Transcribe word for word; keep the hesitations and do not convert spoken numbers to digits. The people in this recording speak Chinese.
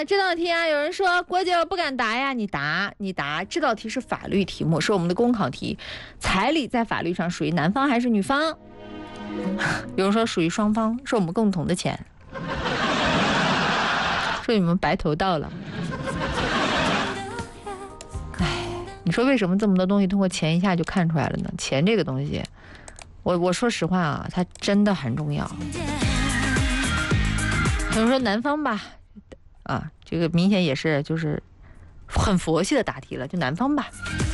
啊，这道题啊，有人说国姐不敢答呀，你答，你答。这道题是法律题目，是我们的公考题。彩礼在法律上属于男方还是女方？有人说属于双方，是我们共同的钱。说你们白投到了。哎，你说为什么这么多东西通过钱一下就看出来了呢？钱这个东西，我我说实话啊，它真的很重要。有人说男方吧。啊，这个明显也是就是很佛系的答题了，就男方吧。